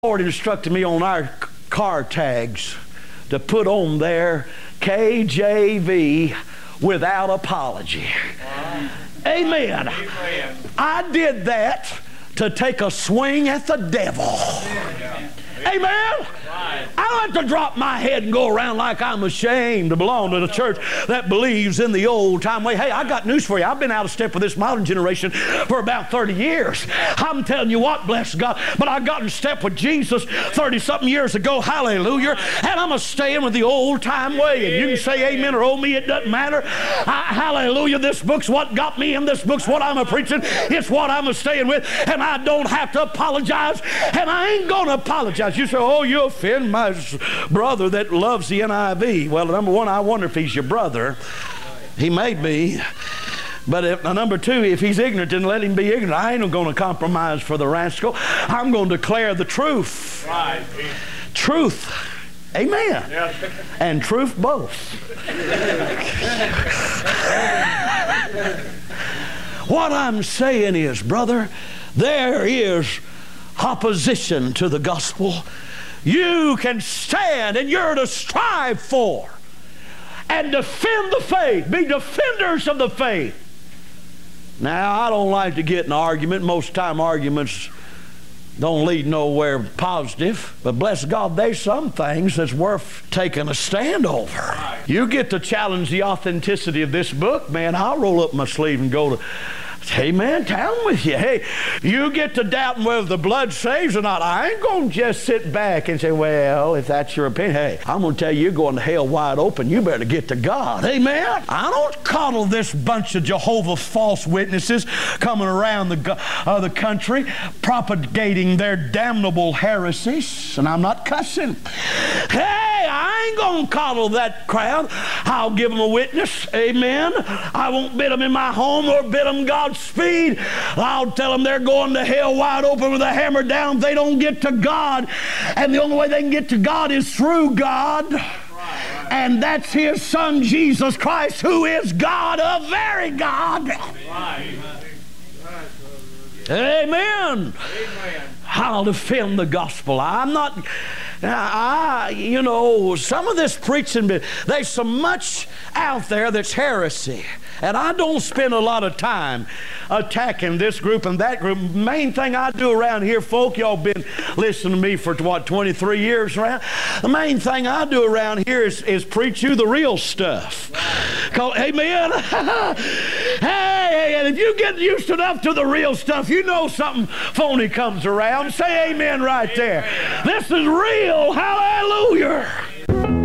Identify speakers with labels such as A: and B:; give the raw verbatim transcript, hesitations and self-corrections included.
A: Lord instructed me on our car tags to put on there K J V without apology. Wow. Amen. Amen. I did that to take a swing at the devil. Yeah. Amen. Right. I don't have to drop my head and go around like I'm ashamed to belong to the church that believes in the old time way. Hey, I got news for you. I've been out of step with this modern generation for about thirty years. I'm telling you what, bless God, but I got in step with Jesus thirty something years ago. Hallelujah. And I'm a staying with the old time way. And you can say amen or oh me, it doesn't matter. I, hallelujah. This book's what got me, and this book's what I'm a preaching. It's what I'm a staying with, and I don't have to apologize, and I ain't gonna apologize. You say, oh, you offend my brother that loves the N I V. Well, number one, I wonder if he's your brother. He may be. But if, uh, number two, if he's ignorant, then let him be ignorant. I ain't going to compromise for the rascal. I'm going to declare the truth. Right. Truth. Amen. Yeah. And truth both. What I'm saying is, brother, there is opposition to the gospel. You can stand, and you're to strive for and defend the faith. Be defenders of the faith. Now, I don't like to get in an argument. Most time arguments don't lead nowhere positive. But bless God, there's some things that's worth taking a stand over. You get to challenge the authenticity of this book, man, I'll roll up my sleeve and go to... Hey, man, down with you. Hey, you get to doubting whether the blood saves or not. I ain't going to just sit back and say, well, if that's your opinion, hey, I'm going to tell you, you're going to hell wide open. You better get to God. Amen. I don't coddle this bunch of Jehovah's false witnesses coming around the, uh, the country propagating their damnable heresies, and I'm not cussing. Hey, I ain't going to coddle that crowd. I'll give them a witness. Amen. I won't bid them in my home or bid them God's speed. I'll tell them they're going to hell wide open with a hammer down if they don't get to God. And the only way they can get to God is through God. Right, right. And that's His Son, Jesus Christ, who is God, a very God. Right. Amen. Amen. I'll defend the gospel. I'm not... I, you know, some of this preaching, there's so much out there that's heresy. And I don't spend a lot of time attacking this group and that group. Main thing I do around here, folk, y'all been listening to me for, what, twenty-three years around? The main thing I do around here is, is preach you the real stuff. Call, amen? Hey, and if you get used enough to the real stuff, you know something phony comes around. Say amen right there. This is real. Hallelujah.